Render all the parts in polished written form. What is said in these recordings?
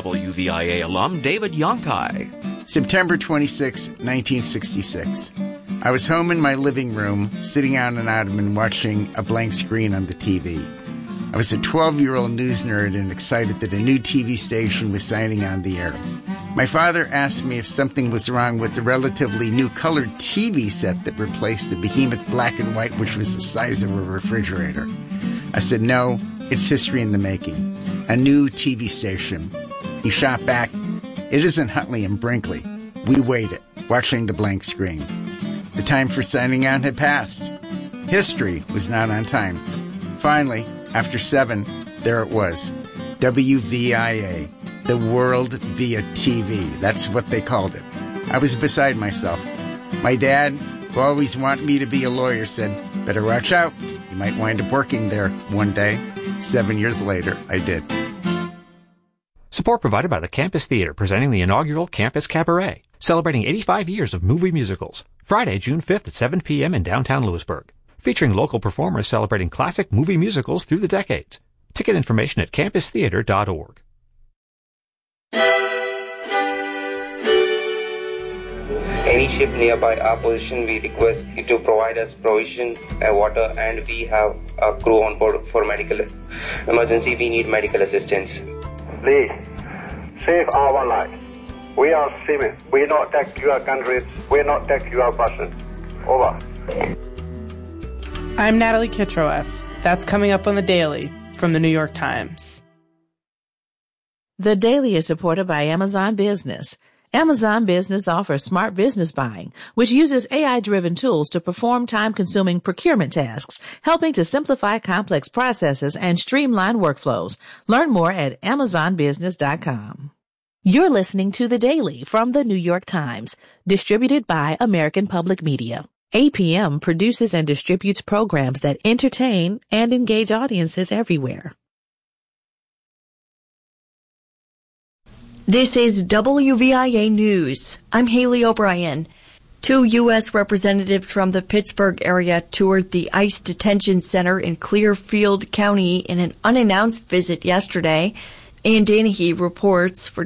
WVIA alum David Yonkai. September 26, 1966. I was home in my living room, sitting on an ottoman watching a blank screen on the TV. I was a 12-year-old news nerd and excited that a new TV station was signing on the air. My father asked me if something was wrong with the relatively new colored TV set that replaced the behemoth black and white, which was the size of a refrigerator. I said, no, it's history in the making. A new TV station. He shot back, it isn't Huntley and Brinkley. We waited, watching the blank screen. The time for signing on had passed. History was not on time. Finally, after 7, there it was. WVIA, the world via TV. That's what they called it. I was beside myself. My dad, who always wanted me to be a lawyer, said, better watch out. You might wind up working there one day. 7 years later, I did. Support provided by the Campus Theater, presenting the inaugural Campus Cabaret, celebrating 85 years of movie musicals. Friday, June 5th at 7 p.m. in downtown Lewisburg. Featuring local performers celebrating classic movie musicals through the decades. Ticket information at campustheater.org. Any ship nearby our position, we request you to provide us provision, water, and we have a crew on board for medical emergency. We need medical assistance. Please, save our lives. We are seamen. We not take your countries. We not take your person. Over. I'm Natalie Kitroeff. That's coming up on The Daily from The New York Times. The Daily is supported by Amazon Business. Amazon Business offers smart business buying, which uses AI-driven tools to perform time-consuming procurement tasks, helping to simplify complex processes and streamline workflows. Learn more at amazonbusiness.com. You're listening to The Daily from The New York Times, distributed by American Public Media. APM produces and distributes programs that entertain and engage audiences everywhere. This is WVIA News. I'm Haley O'Brien. 2 U.S. representatives from the Pittsburgh area toured the ICE detention center in Clearfield County in an unannounced visit yesterday. Ann Danahy reports for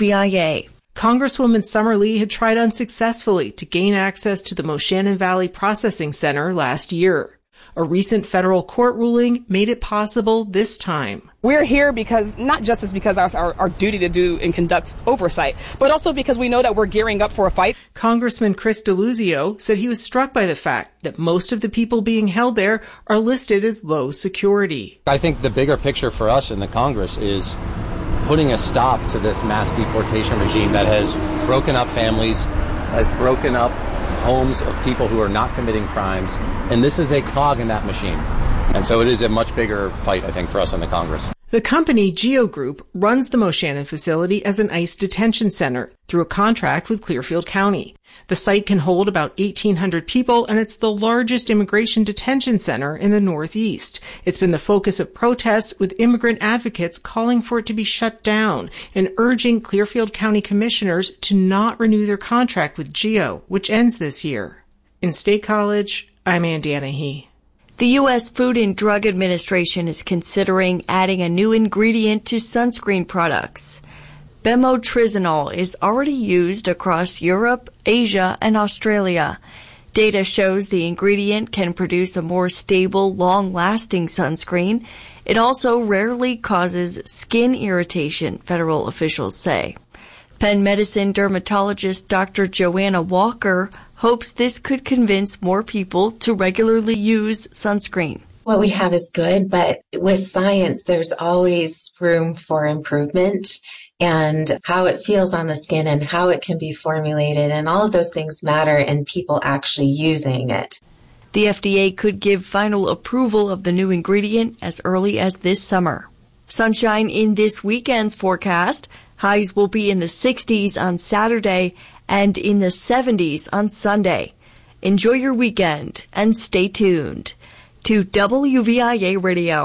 WVIA. Congresswoman Summer Lee had tried unsuccessfully to gain access to the Moshannon Valley Processing Center last year. A recent federal court ruling made it possible this time. We're here because, not just as because our duty to do and conduct oversight, but also because we know that we're gearing up for a fight. Congressman Chris DeLuzio said he was struck by the fact that most of the people being held there are listed as low security. I think the bigger picture for us in the Congress is putting a stop to this mass deportation regime that has broken up families, has broken up homes of people who are not committing crimes, and this is a cog in that machine. And so it is a much bigger fight, I think, for us in the Congress. The company Geo Group runs the Moshannon facility as an ICE detention center through a contract with Clearfield County. The site can hold about 1,800 people, and it's the largest immigration detention center in the Northeast. It's been the focus of protests, with immigrant advocates calling for it to be shut down and urging Clearfield County commissioners to not renew their contract with Geo, which ends this year. In State College, I'm Ann Danahy. The U.S. Food and Drug Administration is considering adding a new ingredient to sunscreen products. Bemotrizanol is already used across Europe, Asia, and Australia. Data shows the ingredient can produce a more stable, long-lasting sunscreen. It also rarely causes skin irritation, federal officials say. Penn Medicine dermatologist Dr. Joanna Walker hopes this could convince more people to regularly use sunscreen. What we have is good, but with science, there's always room for improvement, and how it feels on the skin and how it can be formulated, and all of those things matter in people actually using it. The FDA could give final approval of the new ingredient as early as this summer. Sunshine in this weekend's forecast. Highs will be in the 60s on Saturday and in the 70s on Sunday. Enjoy your weekend and stay tuned to WVIA Radio.